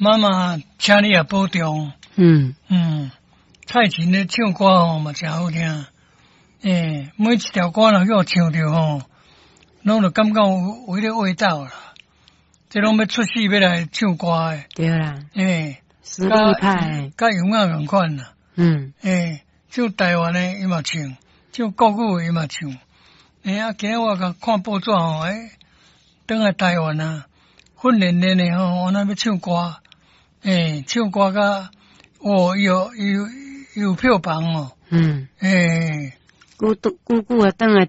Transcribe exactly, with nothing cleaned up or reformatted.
妈妈，请你也保重。 嗯嗯，蔡琴咧唱歌吼嘛真好听，诶，每一条歌若叫我唱着吼，拢就感觉有有迄个味道啦。这拢要出世要来唱歌诶， 对啦， 诶， 实力派， 甲杨雅共款啦。 嗯， 诶，唱台湾诶伊嘛唱，唱国语诶伊嘛唱。诶啊，今日我甲看报纸吼，诶，倒来台湾啊，训练练诶吼，我那要唱歌，诶，唱歌甲哦有有有票房哦， 嗯， 诶。 久久久啊，等来